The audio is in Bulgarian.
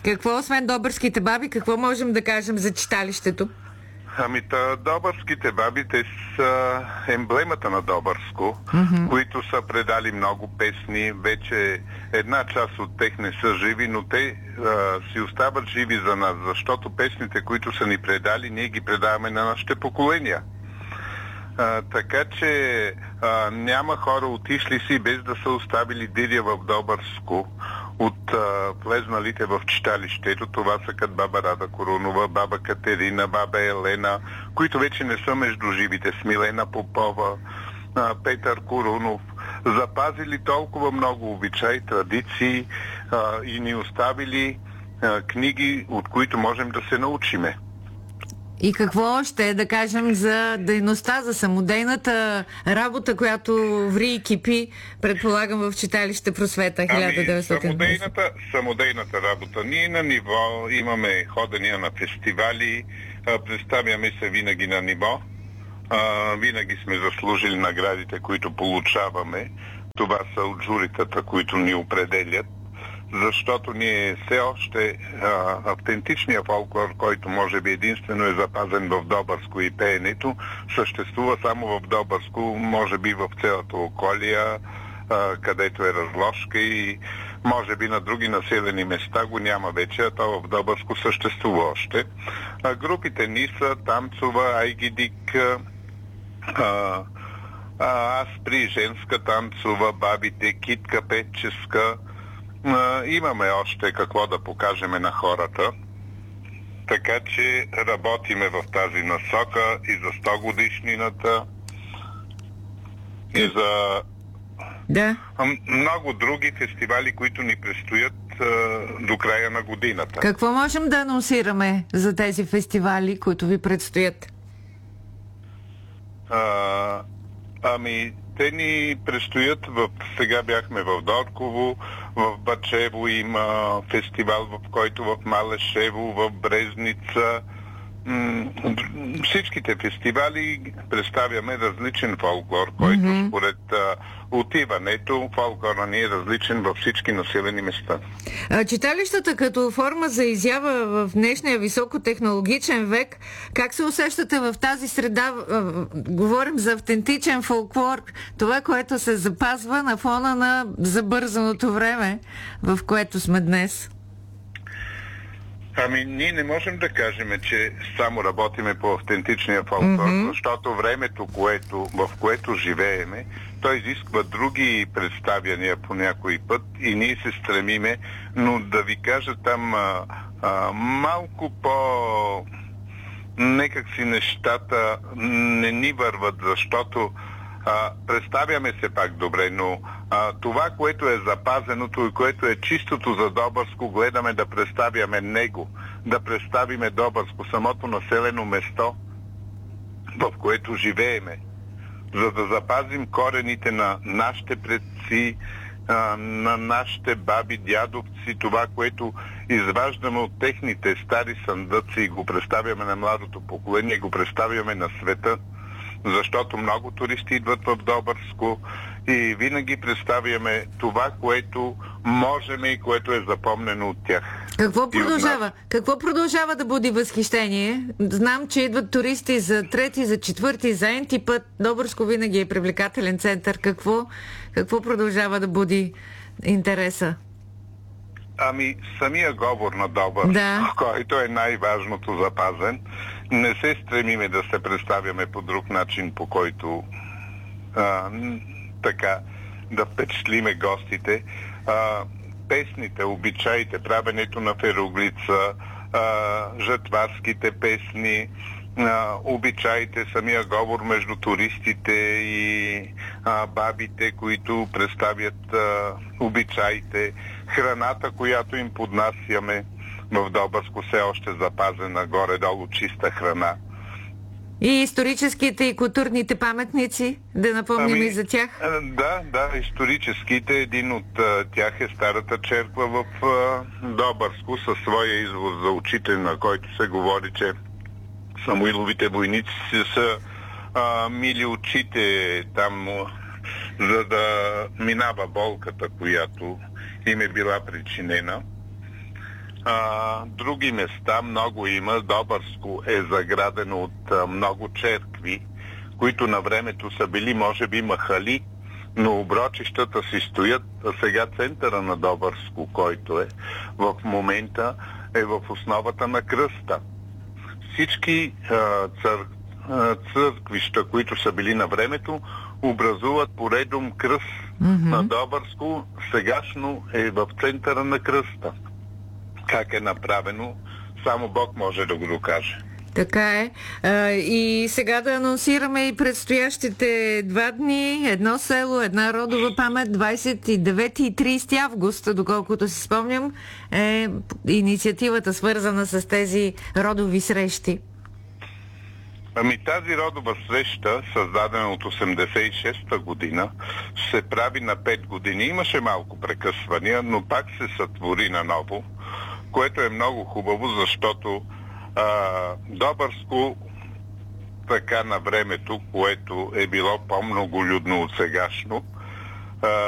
Какво освен добърските баби, какво можем да кажем за читалището? Добърските баби, те са емблемата на Добърско, които са предали много песни. Вече една част от тях не са живи, но те си остават живи за нас, защото песните, които са ни предали, ние ги предаваме на нашите поколения. Така че няма хора отишли си без да са оставили дирия в Добърско от влезналите в читалището. Това са като баба Рада Корунова, баба Катерина, баба Елена, които вече не са между живите, Смилена Попова, Петър Корунов. Запазили толкова много обичаи, традиции и ни оставили книги, от които можем да се научиме. И какво още да кажем за дейността, за самодейната работа, която ври и кипи, предполагам, в читалище Просвета 1900? Самодейната работа. Ние на ниво имаме ходения на фестивали, представяме се винаги на ниво. Винаги сме заслужили наградите, които получаваме. Това са от журитата, които ни определят. Защото ние все още автентичният фолклор, който може би единствено е запазен в Добърско и пеенето, съществува само в Добърско, може би в цялата околия, където е разложка и може би на други населени места го няма вече, а то в Добърско съществува още. Групите Ниса, Танцова, Айгидик, аз при женска танцова, бабите, Китка Петческа. Имаме още какво да покажем на хората, така че работиме в тази насока и за 100 годишнината и за много други фестивали, които ни предстоят до края на годината. Какво можем да анонсираме за тези фестивали, които ви предстоят? Те ни предстоят, сега бяхме в Дорково, в Бачево има фестивал, в който в Малешево, в Брезница. Всичките фестивали представяме различен фолклор, който според отиването фолклора ни е различен във всички населени места. Читалищата като форма за изява в днешния високотехнологичен век, как се усещате в тази среда? Говорим за автентичен фолклор, това, което се запазва на фона на забързаното време, в което сме днес. Ние не можем да кажем, че само работиме по автентичния фолклор, защото времето, в което живееме, то изисква други представяния по някой път и ние се стремиме, но да ви кажа там малко некак си нещата не ни върват, защото представяме се пак добре, но това, което е запазеното и което е чистото за Добърско, гледаме да представяме него, да представиме Добърско, самото населено место, в което живееме, за да запазим корените на нашите предци, на нашите баби, дядовци, това, което изваждаме от техните стари съндъци и го представяме на младото поколение, го представяме на света, защото много туристи идват в Добърско и винаги представяме това, което можем и което е запомнено от тях. Какво продължава да буди възхищение? Знам, че идват туристи за трети, за четвърти, за енти път. Добърско винаги е привлекателен център. Какво продължава да буди интереса? Самия говор на Добърско, който е най-важното запазен, не се стремиме да се представяме по друг начин, по който да впечатлиме гостите. Песните, обичаите, правенето на фероглица, жатварските песни, обичаите, самия говор между туристите и бабите, които представят обичаите, храната, която им поднасяме в Добърско, все още запазена, горе-долу чиста храна. И историческите и културните паметници, да напомним и за тях? Да, историческите. Един от тях е старата черква в Добърско със своя извор за очите, на който се говори, че Самуиловите войници са мили очите там, за да минава болката, която им е била причинена. Други места много има. Добърско е заградено от много черкви, които на времето са били, може би, махали, но оброчищата си стоят. А сега центъра на Добърско, който е в момента, е в основата на кръста. Всички църквища, които са били на времето, образуват поредом кръст на Добърско. Сегашно е в центъра на кръста. Как е направено, само Бог може да го докаже. Така е. И сега да анонсираме и предстоящите 2 дни. Едно село, една родова памет, 29 и 30 август, доколкото си спомням, е инициативата свързана с тези родови срещи. Тази родова среща, създадена от 86-та година, се прави на 5 години. Имаше малко прекъсвания, но пак се сътвори наново, което е много хубаво, защото Добърско така на времето, което е било по-многолюдно от сегашно,